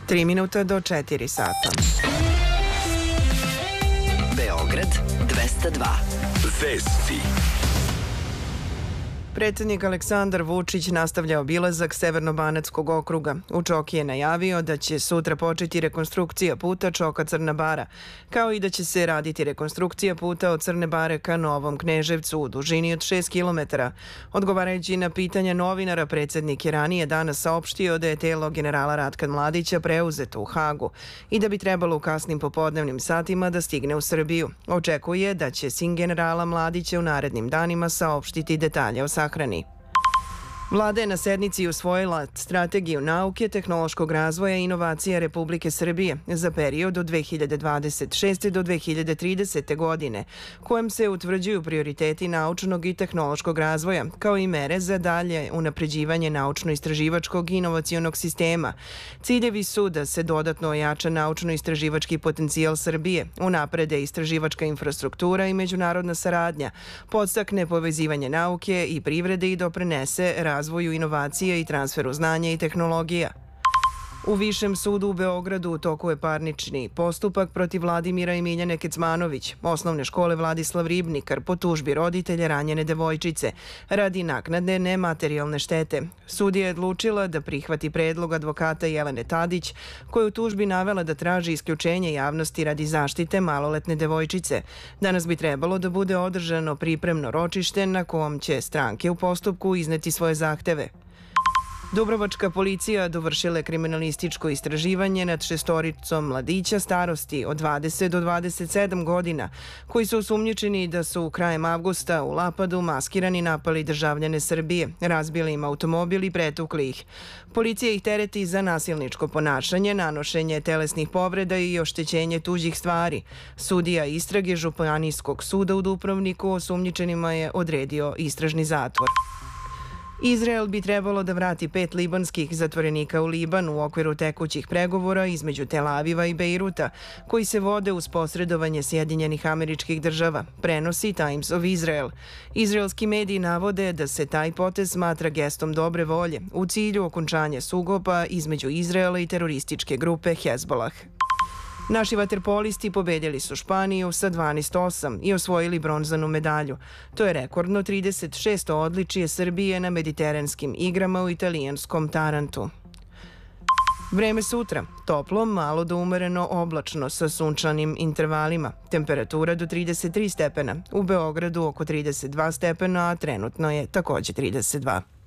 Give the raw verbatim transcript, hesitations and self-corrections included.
Tri minuta do četiri sata. Beograd dvesta dva. Vesti. Predsednik Aleksandar Vučić nastavlja obilazak Severno-Banatskog okruga. U Čoki je najavio da će sutra početi rekonstrukcija puta Čoka-Crna Bara, kao i da će se raditi rekonstrukcija puta od Crne Bare ka Novom Kneževcu u dužini od šest kilometara. Odgovarajući na pitanja novinara, predsednik je ranije danas saopštio da je telo generala Ratka Mladića preuzeto u Hagu i da bi trebalo u kasnim popodnevnim satima da stigne u Srbiju. Očekuje da će sin generala Mladića u narednim danima saopštiti detalje o sahrani. Vlada je na sednici usvojila Strategiju nauke, tehnološkog razvoja i inovacija Republike Srbije za period od dve hiljade dvadeset šeste do dve hiljade tridesete. godine, kojem se utvrđuju prioriteti naučnog i tehnološkog razvoja, kao i mere za dalje unapređivanje naučno-istraživačkog i inovacionog sistema. Ciljevi su da se dodatno ojača naučno-istraživački potencijal Srbije, unaprede istraživačka infrastruktura i međunarodna saradnja, podstakne povezivanje nauke i privrede i doprinese razvoju inovacije i transferu znanja i tehnologija. U Višem sudu u Beogradu u toku je parnični postupak protiv Vladimira i Miljane Kecmanović, osnovne škole Vladislav Ribnikar, po tužbi roditelja ranjene devojčice, radi naknadne nematerijalne štete. Sudija je odlučila da prihvati predlog advokata Jelene Tadić, koja je u tužbi navela da traži isključenje javnosti radi zaštite maloletne devojčice. Danas bi trebalo da bude održano pripremno ročište na kom će stranke u postupku izneti svoje zahteve. Dubrovačka policija dovršila je kriminalističko istraživanje nad šestoricom mladića starosti od dvadeset do dvadeset sedam godina, koji su osumnjičeni da su krajem avgusta u Lapadu maskirani napali državljane Srbije, razbili im automobil i pretukli ih. Policija ih tereti za nasilničko ponašanje, nanošenje telesnih povreda i oštećenje tuđih stvari. Sudija istrage Županijskog suda u Dubrovniku osumnjičenima je odredio istražni zatvor. Izrael bi trebalo da vrati pet libanskih zatvorenika u Liban u okviru tekućih pregovora između Tel Aviva i Bejruta, koji se vode uz posredovanje Sjedinjenih Američkih Država, prenosi Times of Israel. Izraelski mediji navode da se taj potez smatra gestom dobre volje u cilju okončanja sukoba između Izraela i terorističke grupe Hezbolah. Naši vaterpolisti pobedili su Španiju sa dvanaest osam i osvojili bronzanu medalju. To je rekordno trideset šesto odličije Srbije na mediteranskim igrama u italijanskom Tarantu. Vreme sutra. Toplo, malo do umereno oblačno sa sunčanim intervalima. Temperatura do trideset tri stepena. U Beogradu oko trideset dva stepena, a trenutno je takođe trideset dva.